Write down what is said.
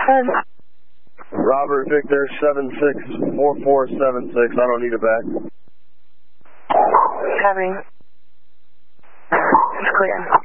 Robert Victor 764476. I don't need it back. Copy. It's clear.